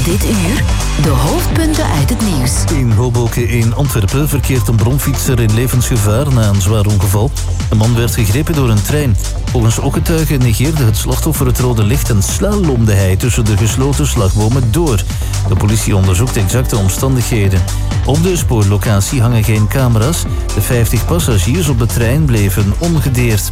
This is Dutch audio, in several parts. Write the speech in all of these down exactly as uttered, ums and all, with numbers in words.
Dit uur de hoofdpunten uit het nieuws. In Hoboken in Antwerpen verkeert een bromfietser in levensgevaar na een zwaar ongeval. De man werd gegrepen door een trein. Volgens ooggetuigen negeerde het slachtoffer het rode licht en slalomde hij tussen de gesloten slagbomen door. De politie onderzoekt exacte omstandigheden. Op de spoorlocatie hangen geen camera's. De vijftig passagiers op de trein bleven ongedeerd.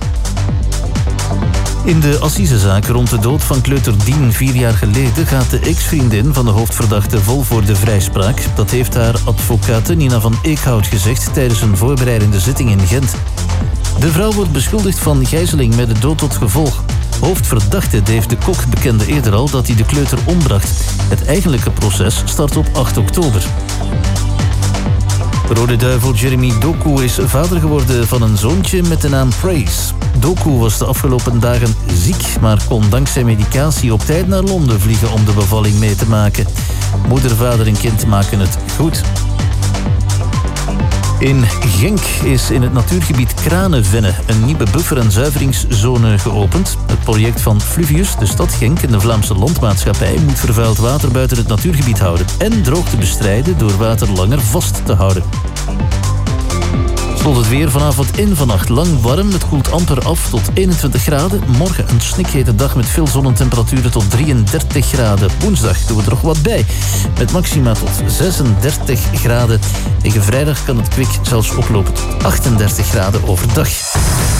In de assisezaak rond de dood van kleuter Dien vier jaar geleden gaat de ex-vriendin van de hoofdverdachte vol voor de vrijspraak. Dat heeft haar advocaat Nina van Eekhout gezegd tijdens een voorbereidende zitting in Gent. De vrouw wordt beschuldigd van gijzeling met de dood tot gevolg. Hoofdverdachte Dave de Kok bekende eerder al dat hij de kleuter ombracht. Het eigenlijke proces start op acht oktober. Rode Duivel Jeremy Doku is vader geworden van een zoontje met de naam Praise. Doku was de afgelopen dagen ziek, maar kon dankzij medicatie op tijd naar Londen vliegen om de bevalling mee te maken. Moeder, vader en kind maken het goed. In Genk is in het natuurgebied Kranenvenne een nieuwe buffer- en zuiveringszone geopend. Het project van Fluvius, de stad Genk en de Vlaamse Landmaatschappij moet vervuild water buiten het natuurgebied houden en droogte bestrijden door water langer vast te houden. Tot het weer vanavond en vannacht lang warm. Het koelt amper af tot eenentwintig graden. Morgen een snikhete dag met veel zonnetemperaturen tot drieëndertig graden. Woensdag doen we er nog wat bij. Met maxima tot zesendertig graden. Tegen vrijdag kan het kwik zelfs oplopen tot achtendertig graden overdag.